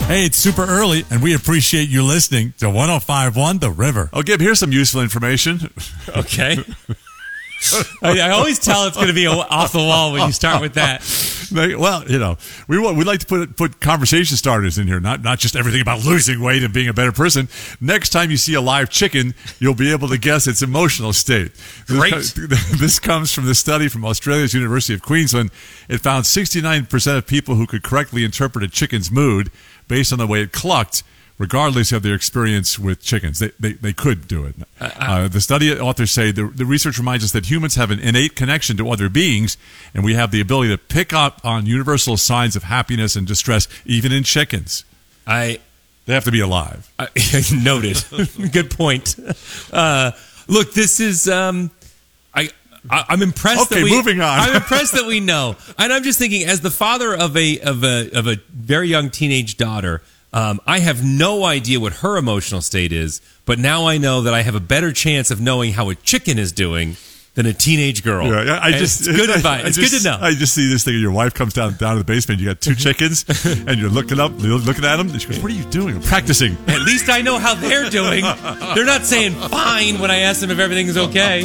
Hey, it's super early, and we appreciate you listening to 105.1 The River. Oh, Gib, here's some useful information. Okay. I always tell it's going to be off the wall when you start with that. Well, we'd like to put conversation starters in here, not just everything about losing weight and being a better person. Next time you see a live chicken, you'll be able to guess its emotional state. Great. This comes from the study from Australia's University of Queensland. It found 69% of people who could correctly interpret a chicken's mood based on the way it clucked, regardless of their experience with chickens. They could do it. The study authors say the research reminds us that humans have an innate connection to other beings, and we have the ability to pick up on universal signs of happiness and distress, even in chickens. They have to be alive. Noted. Good point. Look, this is... I'm impressed. Okay, moving on. I'm impressed that we know, and I'm just thinking, as the father of a very young teenage daughter, I have no idea what her emotional state is. But now I know that I have a better chance of knowing how a chicken is doing than a teenage girl. Yeah, it's good advice. It's good to know. I just see this thing. Your wife comes down to the basement. You got two chickens, and you're looking at them. And she goes, "What are you doing?" "I'm practicing." At least I know how they're doing. They're not saying fine when I ask them if everything's okay.